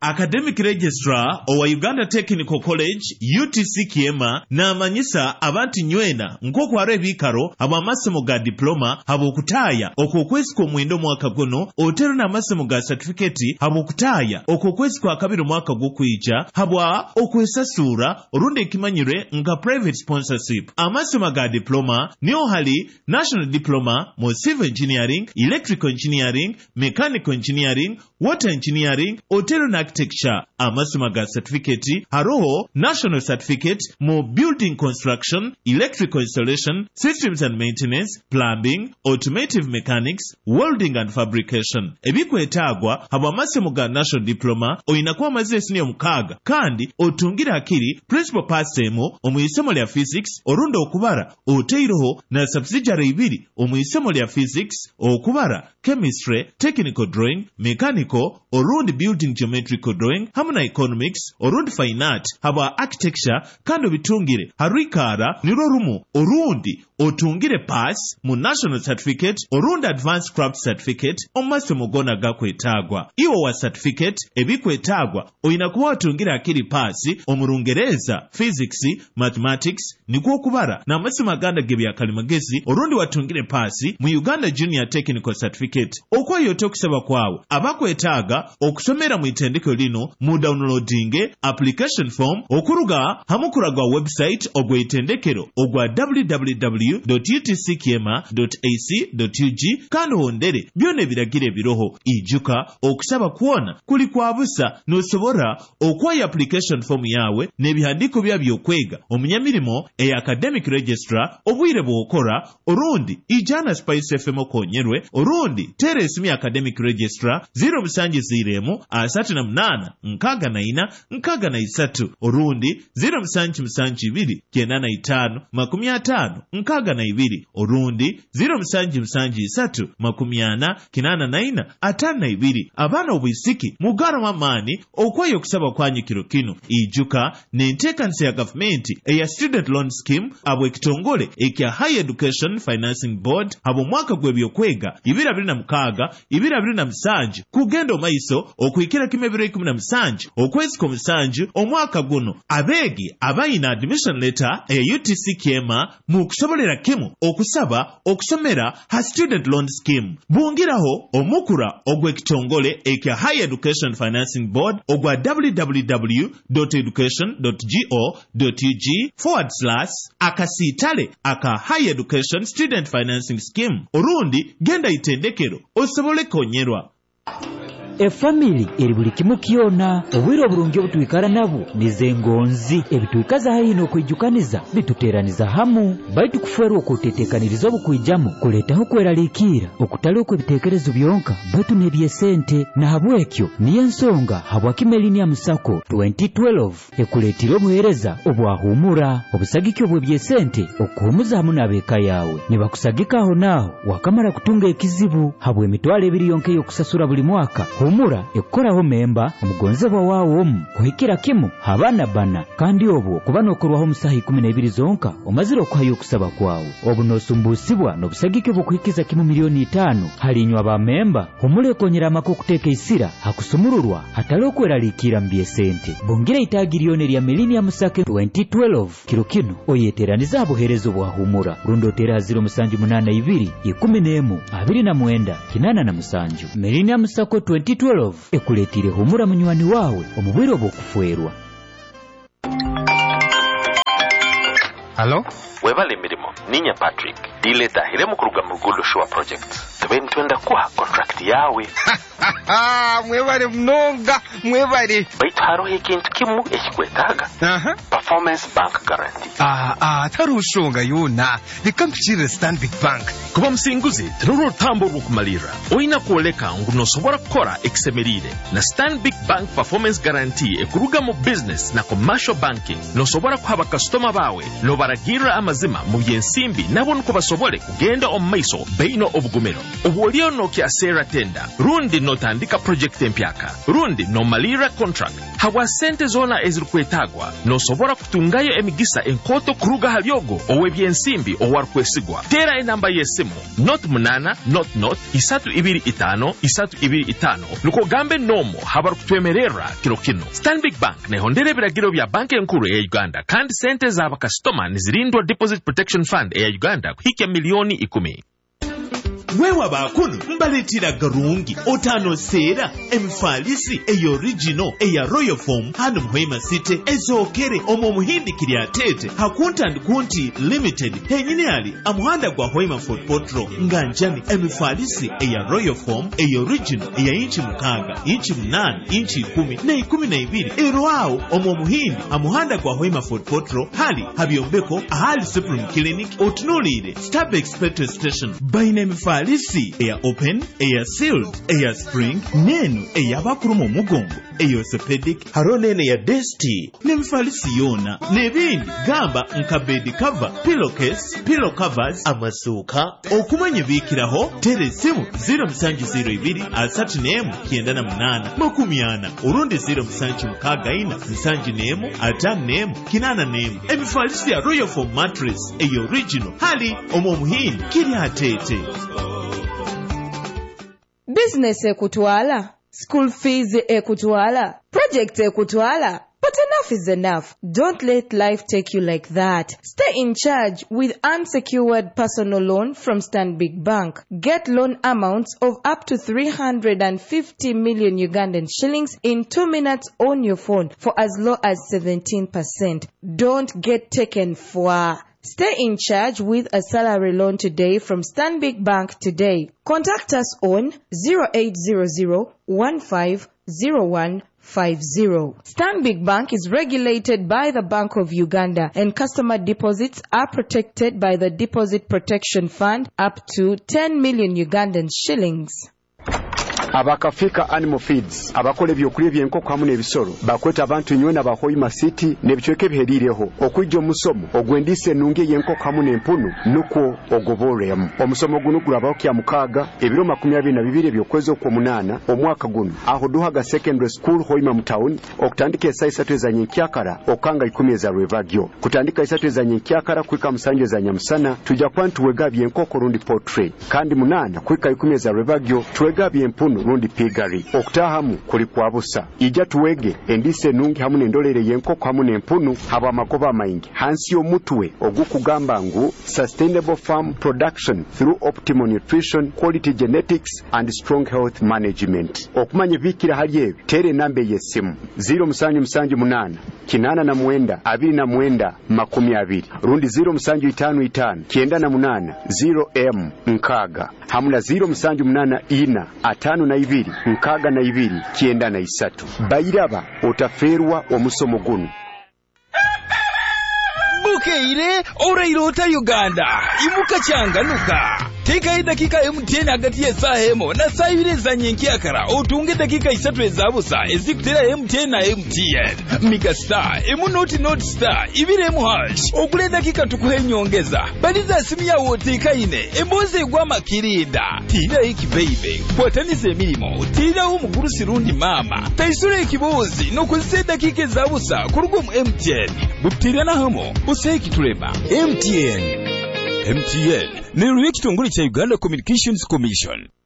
Academic Registrar owa Uganda Technical College UTC Kiema n'amanyisa abantu nywena nk'okwara ebikaro ab'amasomo ga diploma habw'okutaaya okw'okwezi kw'omwenda omwaka guno otero n'amasomo ga certificate habw'okutaaya okw'okwezi kwa kabiri omwaka gw'okwija habwa okwesasuura olundi ekimanyire nga private sponsorship. Amasomo ga diploma niyo hali National Diploma mu Civil Engineering, Electrical Engineering, Mechanical Engineering, Water Engineering, Hotel and Architecture. Amasomo ga certificate haroho National Certificate mu Building Construction, Electrical Installation, Systems and Maintenance, Plumbing, Automotive Mechanics, Welding and Fabrication. Ebikwetaagwa habwa amasomo ga National Diploma oyinakuwa amazire senior mukaaga kandi otungira akiri principal pass temu omuisomo lya physics orundo okubara oteiroho na subsidiary ibiri omuisomo lya physics okubara chemistry, technical drawing, mechanical orundi building geometrical drawing hamwe na economics orundi fine art habwa architecture kandi obitungire harikara niro rumu orundi otungire pass mu National Certificate orundi Advanced Craft Certificate omumasomo gona gakwetaagwa. Iwo wa certificate ebikwetaagwa oyina kuba otungire akiri pass omurungereza physics, mathematics nikwo okubara n'amasomo aganda g'ebyakalimagezi orundi watungire pass mu Uganda Junior Technical Certificate. Okwayote okusaba kwawe abakwetaaga okusomera mu itendekero lino mu downloading application form okuruga hamukuragwa website ogwa itendekero ogwa www.utckiema.ac.ug kandi hondere byone biragire biroho ijuka okusaba kuona kuli kwa busa nosobora okwaya application form yawe n'ebihandiko byabyo kwega omunyamirimo academic registrar obwire bwokora orundi ijana Spice FM okonyerwe orundi teresimi academic registrar 070 38 nkagana 63 orundi 072 95 52 orundi 073 40 52 abana obwisiki mugara mamani okwayo okusaba kwanyu kino ijuka n'enteekanisa ya gavumenti eya student loan scheme abwe kitongole ekya Higher Education Financing Board abo mwaka gw'ebyokwega 2026 kugenda omaiso okuyikira kimebiro 17 okwezi kw'omusanju omwaka guno abegi abayina admission letter eya UTC Kiema mu kusobolera kimu okusaba okusomera ha student loan scheme bungiraho omukura ogw'ekitongole ekya Higher Education Financing Board ogwa www.education.go.ug/akasitale aka Higher Education Student Financing Scheme orundi genda itendekero osobole konyerwa. Efamily eri buli kimu kyona obwire obulungi obutwikara nabo nizengonzi ebitwikaza hayino okwijukaniza bituteraniza hamu baitu kuferwa okutetekaniriza obukwijamu kuletaho kweralikira okutali okwebitekerezo byonka baitu nebyesente na habwekyo niyo ensonga habwa Millennium Sacco 2012 ekuletira obuhereza obwahumura obusagike obwebyesente okuhumuza hamu n'abeeka yawe nibakusagikaho naho wakamara kutunga ekizibu habwa emitwalo ebiri yonka y'okusasura buli mwaka. Humura ekoraho memba omugonzebwa wawo omu kuhikira kimu habana bana kandi obwo kuba nokorwaho musaha 12 zonka omaziro kwayo okusaba kwawe obunosumbusibwa n'obusagike bw'okuhikiza kimu milioni 5 halinywa ba memba humule konyera amako kuteeka isira hakusumururwa hatali okweralikira mbyesente bongera itagiriyone lya Millennium Sacco 2012 kino oyeteraniza aboherezo bwa humura rundotera 072 11 29 87 Millennium Sacco 2012 ekuletire humura munywani wawe omubwire obw'okufwerwa. Hello? Webale mirimo ninya Patrick dile dahire mukuruga mu Rugundo Show project tubeni twenda kuha contract yawe. Mwebale mnonga mwebale baitu haroho ikintu kimu ekikwetaga performance bank guarantee. Tarushonga yona likampishire Stanbic Bank kuba musinguzi teruro tambo rukumalira oina kuoleka ngunosobora kukora ekisemerire na Stanbic Bank performance guarantee ekuruga mu business na commercial banking nosobora kuhaba customer bawe no baragira amazima mu byensimbi nabo nuko basobole kugenda omumaiso beino obugumero obwoliyo no kya Sarah Tenda rundi notandika project project empyaka rundi nomalira contract habwa sente zona ezirikwetagwa nosobora kutungayo emigisa enkoto kuruga halyogo owebyensimbi owarkwesigwa tera enamba yesimu not 8 not 325 nuko gambe nomo habarukutwemerera kiro kino. Stanbic Bank nehondere biragiro bya banki enkuru ya Uganda kandi sente za bakastoma nizirindwa Deposit Protection Fund ya Uganda kuhika milioni 10. wewa bakunu mbaletira garungi otano sera emfalisi eyo original eya Royal Form hano Muhima City ezokere omo muhindi kiryatete hakunta ndikunti limited henyine ali amuhanda gwa Hoima Fort Potro nganjani emfalisi eya Royal Form eyo original eya inchi 6 inchi 8 inchi 10 na 12 erwao omo muhindi amuhanda gwa Hoima Fort Potro hali habyombeko ahali Supreme Clinic otunulire Starbex petrol station baina emfalisi eya open, eya sealed, eya spring, nenu eya bakuru mu mugongo, eya orthopedic, haronene ya desti, nemfalisi yona, nebindi gamba nkabedi cover, pillowcase, pillow covers, amasuka, okumanye bikiraho, telesimu 0702 asatu nemu kiendana munana, makumiana, urundi 0764 nsanji nemu, atanu nemu, kinana nemu, emfalisi ya Royal Form mattress, eya original, hali omo muhini, kiri hatete. Business ekutwala, school fees ekutwala, project ekutwala. But enough is enough. Don't let life take you like that. Stay in charge with unsecured personal loan from Stanbic Bank. Get loan amounts of up to 350 million Ugandan shillings in 2 minutes on your phone for as low as 17%. Don't get taken for. Stay in charge with a salary loan today from Stanbic Bank today. Contact us on 0800-150150. Stanbic Bank is regulated by the Bank of Uganda and customer deposits are protected by the Deposit Protection Fund up to 10 million Ugandan shillings. Abakafika Animal Feeds abakola ebyokulya by'enkoko hamwe n'ebisolo bakweta abantu nywena ba Hoima City n'ebichweke biherireho okwijja omusomo ogwendise ennungi y'enkoko hamwe n'empunu nuko ogoboremu omusomo guno gulabaho kya mukaaga ebiro 22 ebyokwezi okwomunana omwaka guno aho duhaga secondary school Hoima mu town okutandika essaawa 3 za nyenkyakara okanga 10 za Rwevagyo kutandika essaawa 3 za nyenkyakara kwika musanje za nyamusana tujja kwantu wega by'enkoko rundi poultry kandi munana kwika 10 za Rwevagyo twega by'empunu rundi pigari okutahamu kuli kwabusa ija tuwege endise nungi hamu n'endolere y'enkoko hamu n'empunu haba amagoba amayingi hansi y'omutwe ogukugamba ngu sustainable farm production through optimal nutrition, quality genetics and strong health management. Okumanya vikira hali ebi tere nambe yesimu 0778 kinana na mwenda 29 20 rundi 0755 98 0M nkaga hamuna 0784 52 nkaga na 2 kienda na 3 bayiraba otaferwa omusomo guno. Bukeire orairota Uganda imuka changanuka teka dakika MTN hagati ya saa hemo na saa 2 za nyenkyakara otunge dakika 3 ezabusa ezikutera MTN na MTN Megastar emunoti not star ibiremu hash okule dakika tukuhe nyongeza baliza simu yawo teka ine emboze gwa makirinda tira iki baby kwatanize milimo tira umuguru sirundi mama taisure ikibozi no kuzise dakika ezabusa kurugo mu MTN butira na hamo useki tureba MTN ni Rwekitongole cha Uganda Communications Commission.